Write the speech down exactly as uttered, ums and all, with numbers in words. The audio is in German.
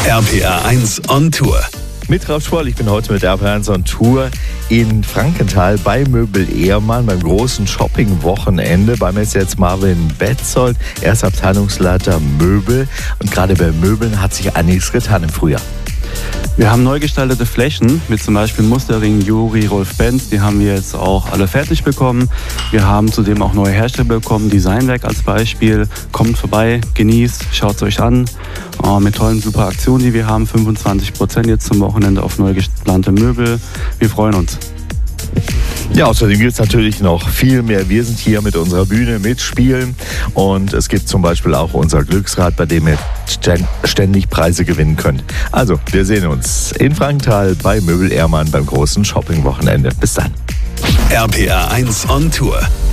R P R eins on Tour. Mit Ralf Schwoll, ich bin heute mit R P R eins on Tour in Frankenthal bei Möbel Ehrmann beim großen Shopping-Wochenende. Bei mir ist jetzt Marvin Betzold, er ist Abteilungsleiter Möbel. Und gerade bei Möbeln hat sich einiges getan im Frühjahr. Wir haben neu gestaltete Flächen mit zum Beispiel Musterring, Juri, Rolf Benz. Die haben wir jetzt auch alle fertig bekommen. Wir haben zudem auch neue Hersteller bekommen. Designwerk als Beispiel. Kommt vorbei, genießt, schaut es euch an. Äh, mit tollen super Aktionen, die wir haben. fünfundzwanzig Prozent jetzt zum Wochenende auf neu geplante Möbel. Wir freuen uns. Ja, außerdem gibt es natürlich noch viel mehr. Wir sind hier mit unserer Bühne mitspielen und es gibt zum Beispiel auch unser Glücksrad, bei dem ihr ständig Preise gewinnen könnt. Also, wir sehen uns in Frankenthal bei Möbel Ehrmann beim großen Shopping-Wochenende. Bis dann. R P R eins on Tour.